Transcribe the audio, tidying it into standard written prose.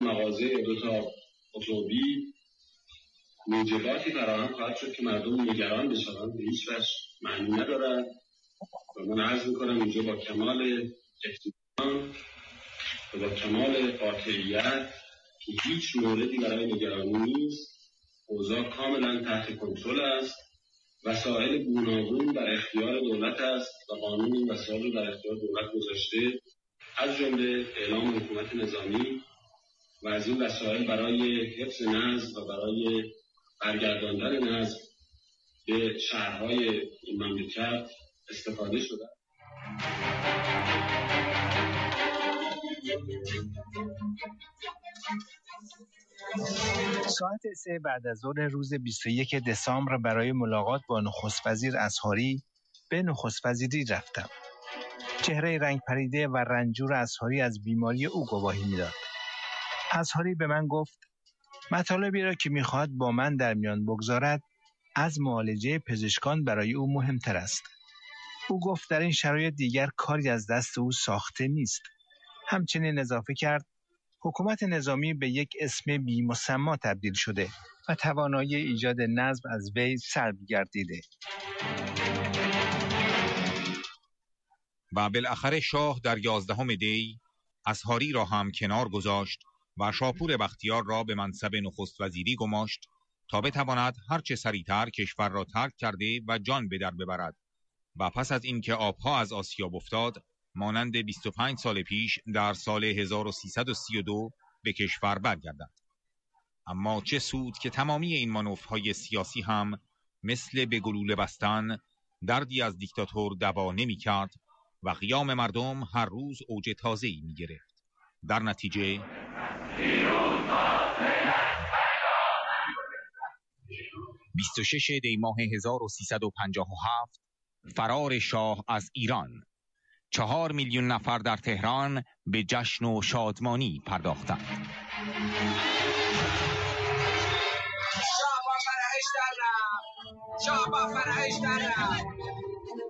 مغازه یا 2 تا اتومبیل موجباتی فراهم خواهد شد که مردم نگران بشوند، به هیچ وجه معنی ندارد و من عرض میکنم اینجا با کمال اطمینان و با کمال قاطعیت که هیچ موردی برای نگرانی نیست. اوضاع کاملا تحت کنترل است. وسایل گوناگون در اختیار دولت است و قانون این وسایل رو در اختیار دولت گذاشته، از جمله اعلام حکومت نظامی، و از این وسایل برای حفظ نظم و برای برگرداندن نظم به شهرهای این مملکت استفاده شده. ساعت 3 بعد از ظهر روز 21 دسامبر برای ملاقات با نخست وزیر اصحاری به نخست وزیری رفتم. چهره رنگ پریده و رنجور اصحاری از بیماری او گواهی میداد. اصحاری به من گفت مطالبی را که میخواهد با من در میان بگذارد از معالجه پزشکان برای او مهمتر است. او گفت در این شرایط دیگر کاری از دست او ساخته نیست. همچنین اضافه کرد حکومت نظامی به یک اسم بی‌مسمی تبدیل شده و توانایی ایجاد نظم از وی سلب گردیده. و بالاخره شاه در 11 دی اصحاری را هم کنار گذاشت و شاپور بختیار را به منصب نخست وزیری گماشت تا بتواند هرچه سریعتر کشور را ترک کرده و جان به در ببرد و پس از اینکه آبها از آسیاب افتاد مانند 25 سال پیش در سال 1332 به کشور برگردد. اما چه سود که تمامی این مانورهای سیاسی هم مثل به گلوله بستن دردی از دیکتاتور دوا نمی کرد و قیام مردم هر روز اوج تازه‌ای می گرفت. در نتیجه 26 دی ماه 1357 فرار شاه از ایران، 4 میلیون نفر در تهران به جشن و شادمانی پرداختند. شاه با فرحش در رفت.